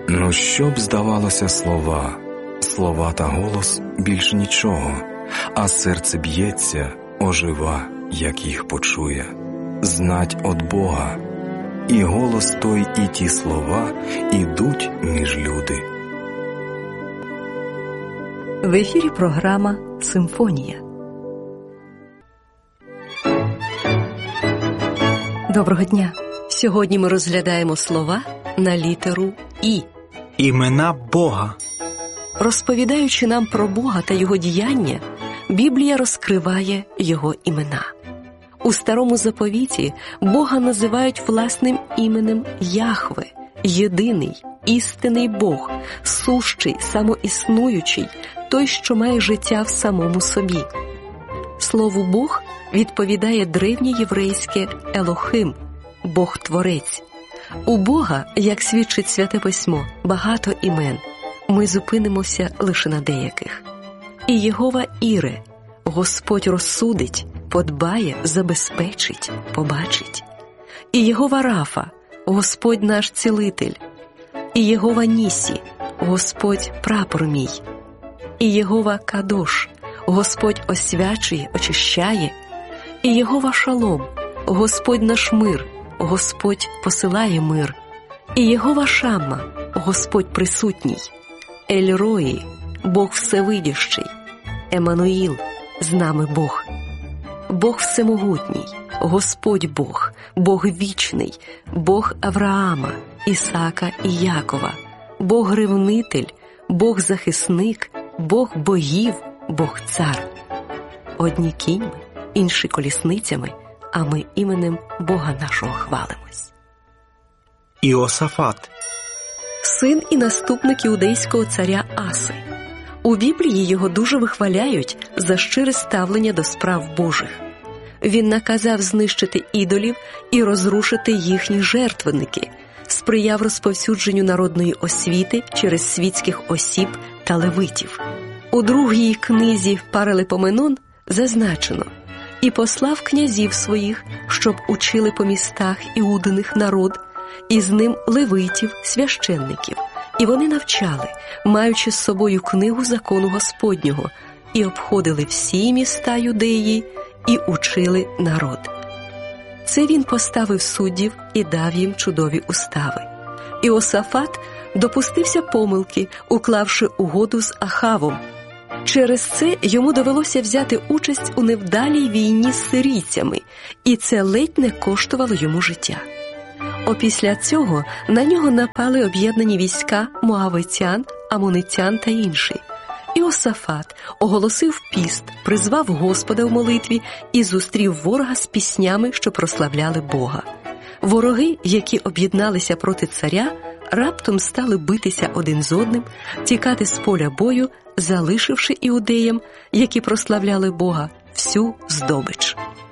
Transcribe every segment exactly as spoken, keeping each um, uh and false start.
Ну що б здавалося слова, слова та голос більш нічого, а серце б'ється, ожива, як їх почує, знать от Бога, і голос той, і ті слова ідуть між люди. В ефірі програма «Симфонія». Доброго дня! Сьогодні ми розглядаємо слова на літеру «І». Імена Бога. Розповідаючи нам про Бога та Його діяння, Біблія розкриває Його імена. У Старому Заповіті Бога називають власним іменем Яхве, єдиний, істинний Бог, сущий, самоіснуючий, той, що має життя в самому собі. Слову «Бог» відповідає древнє єврейське «Елохим» – Бог-творець. У Бога, як свідчить Святе Письмо, багато імен. Ми зупинимося лише на деяких. І Єгова Іре – Господь розсудить, подбає, забезпечить, побачить. І Єгова Рафа – Господь наш цілитель. І Єгова Нісі – Господь прапор мій. І Єгова Кадош – Господь освячує, очищає. І Єгова Шалом – Господь наш мир, Господь посилає мир. І Єгова Шамма – Господь присутній. Ель-Рої – Бог всевидящий. Еммануїл – з нами Бог. Бог всемогутній, Господь Бог, Бог вічний, Бог Авраама, Ісаака і Якова, Бог ревнитель, Бог захисник, Бог богів, Бог цар. Одні кіньми, інші колісницями, а ми іменем Бога нашого хвалимось. Іосафат. Син і наступник іудейського царя Аси. У Біблії його дуже вихваляють за щире ставлення до справ Божих. Він наказав знищити ідолів і розрушити їхні жертвенники, сприяв розповсюдженню народної освіти через світських осіб та левитів. У другій книзі Паралипоменон зазначено: «І послав князів своїх, щоб учили по містах іудиних народ, і з ним левитів, священників. І вони навчали, маючи з собою книгу закону Господнього, і обходили всі міста Юдеї, і учили народ». Це він поставив суддів і дав їм чудові устави. Іосафат допустився помилки, уклавши угоду з Ахавом. Через це йому довелося взяти участь у невдалій війні з сирійцями, і це ледь не коштувало йому життя. Опісля цього на нього напали об'єднані війська моавитян, амонитян та інші. Іосафат оголосив піст, призвав Господа в молитві і зустрів ворога з піснями, що прославляли Бога. Вороги, які об'єдналися проти царя, раптом стали битися один з одним, тікати з поля бою, залишивши іудеям, які прославляли Бога, всю здобич.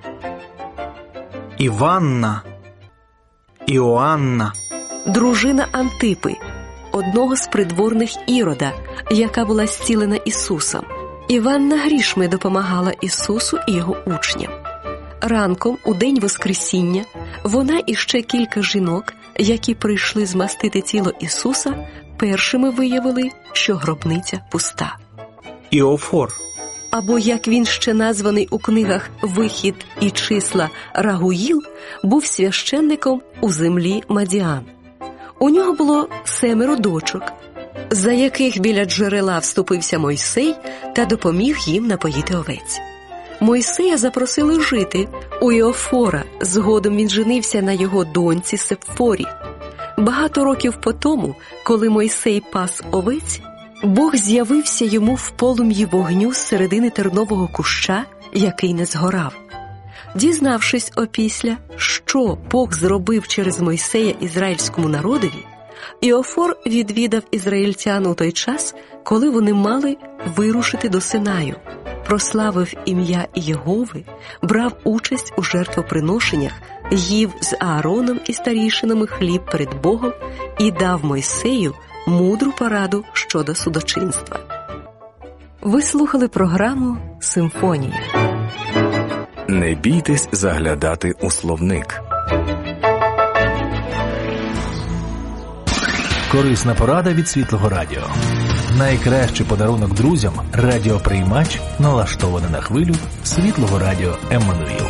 Іванна. Іоанна. Дружина Антипи, одного з придворних Ірода, яка була зцілена Ісусом. Іванна грішми допомагала Ісусу і його учням. Ранком, у день Воскресіння, вона і ще кілька жінок, які прийшли змастити тіло Ісуса, першими виявили, що гробниця пуста. Іофор. Або, як він ще названий у книгах «Вихід» і «Числа» Рагуїл, був священником у землі Мадіан. У нього було семеро дочок, за яких біля джерела вступився Мойсей та допоміг їм напоїти овець. Мойсея запросили жити у Іофора, згодом він женився на його доньці Сепфорі. Багато років по тому, коли Мойсей пас овець, Бог з'явився йому в полум'ї вогню з середини тернового куща, який не згорав. Дізнавшись опісля, що Бог зробив через Мойсея ізраїльському народові, Іофор відвідав ізраїльтян у той час, коли вони мали вирушити до Синаю, прославив ім'я Єгови, брав участь у жертвоприношеннях, їв з Аароном і старішинами хліб перед Богом і дав Мойсею мудру пораду щодо судочинства. Ви слухали програму «Симфонія». Не бійтесь заглядати у словник. Корисна порада від Світлого Радіо. Найкращий подарунок друзям – радіоприймач, налаштований на хвилю Світлого Радіо Еммануїл.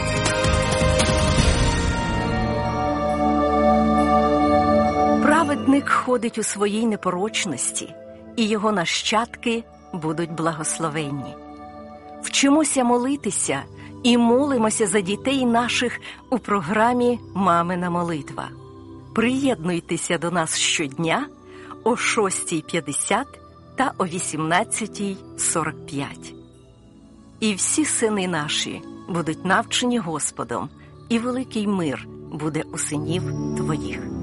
Праведник ходить у своїй непорочності, і його нащадки будуть благословенні. Вчимося молитися і молимося за дітей наших у програмі «Мамина молитва». Приєднуйтеся до нас щодня о шостій п'ятдесят та о вісімнадцятій сорок п'ять. І всі сини наші будуть навчені Господом, і великий мир буде у синів твоїх.